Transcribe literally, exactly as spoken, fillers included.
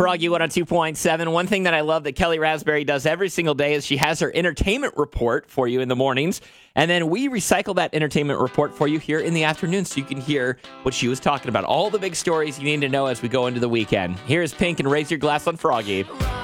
Froggy one oh two point seven. One thing that I love that Kelly Raspberry does every single day is she has her entertainment report for you in the mornings. And then we recycle that entertainment report for you here in the afternoon so you can hear what she was talking about. All the big stories you need to know as we go into the weekend. Here's Pink and Raise Your Glass on Froggy.